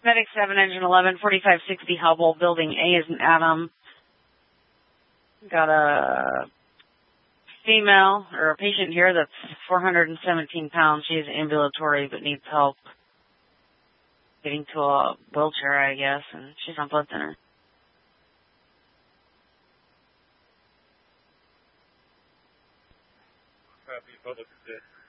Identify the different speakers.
Speaker 1: Medic 7, Engine 11, 4560 Hubble, Building A is an Adam. Got a female, or a patient here that's 417 pounds. She's ambulatory but needs help getting to a wheelchair, I guess, and she's on blood thinner.
Speaker 2: Copy, public assist.